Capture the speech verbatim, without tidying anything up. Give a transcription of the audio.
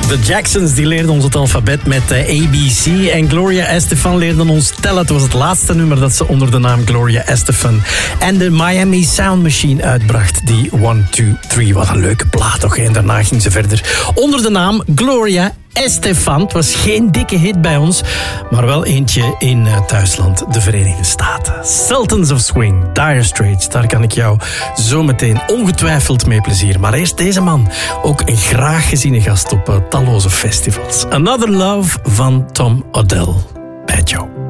De Jacksons die leerden ons het alfabet met A B C. En Gloria Estefan leerde ons tellen. Het was het laatste nummer dat ze onder de naam Gloria Estefan en de Miami Sound Machine uitbracht. Die one two three. Wat een leuke plaat toch. En daarna ging ze verder onder de naam Gloria Estefan. Het was geen dikke hit bij ons, maar wel eentje in uh, thuisland, de Verenigde Staten. Sultans of Swing, Dire Straits. Daar kan ik jou zo meteen ongetwijfeld mee plezieren. Maar eerst deze man. Ook een graag geziene gast op uh, talloze festivals. Another Love van Tom Odell bij Joe.